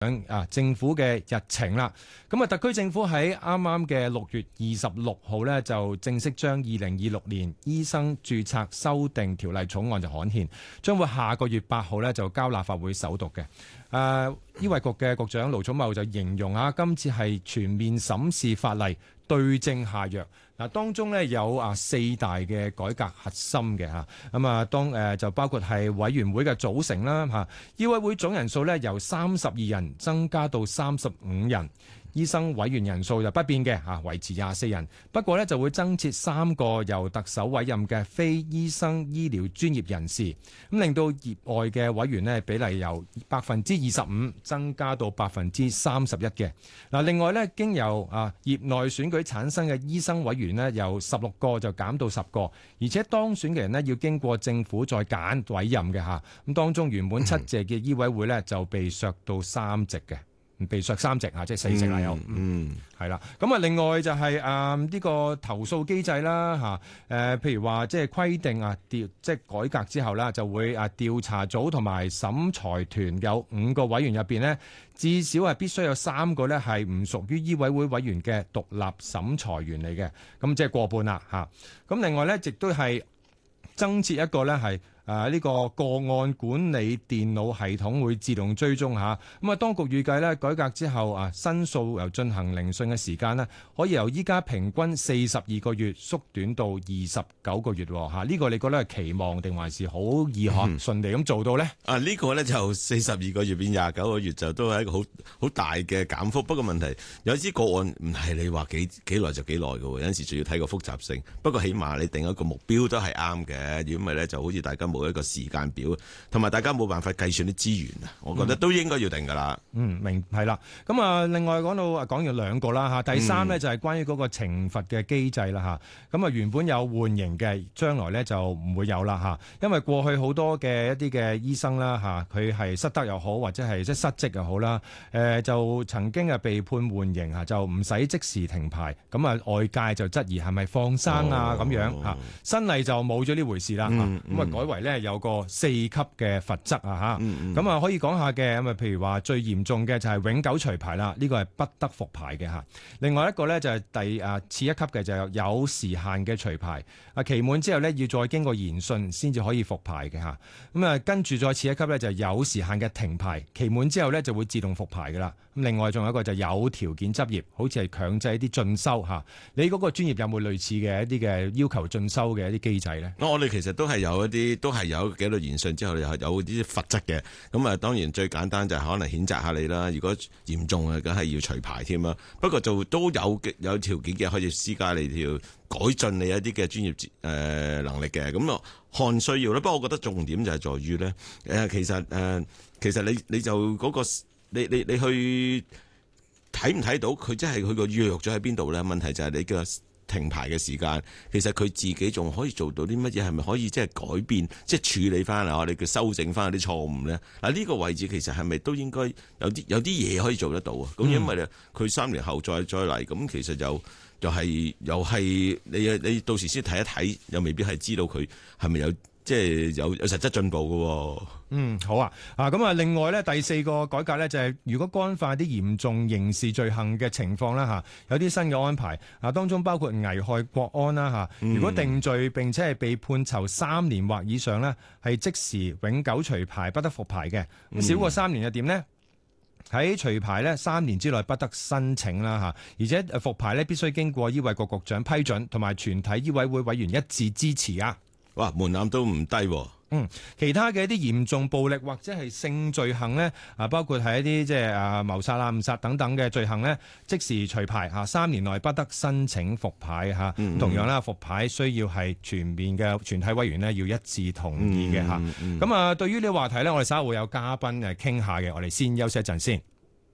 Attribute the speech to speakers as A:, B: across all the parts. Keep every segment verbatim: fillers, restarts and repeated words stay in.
A: 啊政府嘅日程啦。咁啊，特區政府喺啱啱嘅六月二十六號呢，就正式將二零二六年醫生註冊修訂條例草案就刊憲，將會下個月八號呢就交立法會首讀嘅。誒、啊，醫衛局嘅局長盧寵茂就形容啊，今次係全面審視法例，對症下藥。嗱，當中咧有啊四大嘅改革核心嘅嚇，咁啊當誒就包括係委員會嘅組成啦嚇，醫委會總人數咧由三十二人增加到三十五人。醫生委員人數就不變嘅嚇，維持廿四人。不過呢就會增設三個由特首委任嘅非醫生醫療專業人士，咁令到業外嘅委員呢比例由百分之二十五增加到百分之三十一嘅。嗱，另外呢經由啊業內選舉產生嘅醫生委員呢由十六個就減到十個，而且當選嘅人呢要經過政府再揀委任嘅嚇。咁當中原本七席嘅醫委會呢就被削到三席嘅。被削三席啊，即係四席啦有，嗯，係啦。咁啊，另外就係誒呢個投訴機制啦嚇，誒、呃、譬如話即係規定啊調即係改革之後啦，就會啊調查組同埋審裁團有五個委員入邊呢，至少係必須有三個呢係唔屬於醫委會委員嘅獨立審裁員嚟嘅，咁即係過半啦嚇。咁另外呢，亦都係增設一個呢係。誒、啊、呢、這個個案管理電腦系統會自動追蹤下，咁啊當局預計咧改革之後啊，申訴由進行聆訊嘅時間呢，可以由依家平均四十二個月縮短到二十九個月喎嚇。呢、啊這個你覺得係期望定還是好易可順利咁做到呢？
B: 啊呢、這個呢就四十二個月變廿九個月就都係一個好好大嘅減幅。不過問題有啲個案唔係你話幾幾耐就幾耐嘅喎，有陣時仲要睇個複雜性。不過起碼你定一個目標都係啱嘅，如果唔係呢就好似大家冇一個時間表，同埋大家冇辦法計算啲資源啊，我覺得都應該要定噶啦。嗯，
A: 明係啦。咁啊，另外講到講完兩個啦嚇，第三呢就係關於嗰個懲罰嘅機制啦嚇。咁啊原本有緩刑嘅，將來呢就唔會有啦嚇，因為過去好多嘅一啲嘅醫生啦嚇，佢係失德又好，或者係即係失職又好啦，誒就曾經啊被判緩刑嚇，就唔使即時停牌。咁啊外界就質疑係咪放生啊咁、哦、樣嚇。新例就冇咗呢回事啦。咁、嗯、啊、嗯、改為呢有個四級嘅罰則啊嚇，咁、嗯、啊、嗯、可以講下嘅，咁啊譬如話最嚴重嘅就係永久除牌啦，呢、這個係不得復牌嘅嚇。另外一個咧就係第啊次一級嘅就係有時限嘅除牌，啊期滿之後咧要再經過研訊先至可以復牌嘅嚇。咁啊跟住再次一級咧就係有時限嘅停牌，期滿之後咧就會自動復牌噶啦。咁另外仲有一個就係有條件執業，好似係強制一啲進修嚇。你嗰個專業有冇類似嘅一啲嘅要求進修嘅一啲機制咧？
B: 我哋其實都係有一啲，都係有紀律研訊之後又有啲罰則嘅。咁啊，當然最簡單就係可能譴責下你啦。如果嚴重啊，梗係要除牌添啦。不過就都有有條件嘅，可以施加你條改進你一啲嘅專業誒、呃、能力嘅。咁啊，看需要啦。不過我覺得重點就係在於咧，誒其實誒、呃、其實你你就嗰、那個你你你去睇唔睇到佢真係佢個弱咗喺邊度咧？問題就係你嘅停牌嘅時間，其實佢自己仲可以做到啲乜嘢？係咪可以即係改變，即係處理翻啊？我哋叫修正翻啲錯誤咧。嗱，呢個位置其實係咪都應該有啲有啲嘢可以做得到啊？咁、嗯、因為咧，佢三年後再再嚟，咁其實就又係又係你你到時先睇一睇，又未必係知道佢係咪有即係有有實質進步嘅。
A: 嗯，好啊，啊咁啊，另外咧第四個改革咧就係、是、如果干犯啲嚴重刑事罪行嘅情況啦嚇，有啲新嘅安排啊，當中包括危害國安啦嚇、嗯。如果定罪並且係被判囚三年或以上咧，係即時永久除牌，不得復牌嘅。咁少過三年又點呢？喺除牌咧三年之內不得申請啦嚇，而且復牌咧必須經過醫衛局局長批准，同埋全體醫委會委員一致支持啊。
B: 哇，門檻都唔低喎。
A: 嗯，其他嘅一啲嚴重暴力或者係性罪行呢，啊，包括係一啲即係啊謀殺、暗殺等等嘅罪行呢，即時除牌嚇，三年內不得申請復牌嚇、嗯。同樣啦，復牌需要係全面嘅全體委員呢要一致同意嘅嚇。咁、嗯嗯、啊，對於呢個話題呢，我哋稍後會有嘉賓誒傾下嘅，我哋先休息一陣先。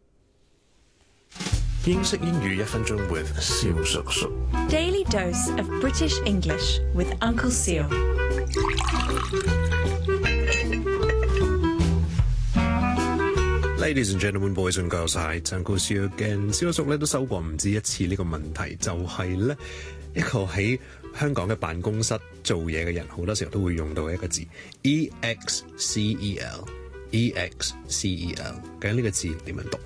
C: 英式英語一分鐘 with 蕭叔叔。
D: Daily dose of British English with Uncle Seal。
C: Ladies and gentlemen, boys and girls, hi, Uncle Seal again。蕭叔叔咧都收過唔止一次呢個問題，就係、是、咧一個喺香港嘅辦公室做嘢嘅人，好多時候都會用到一個字 E X C E L。 E X C E L， 究竟呢個字點樣讀？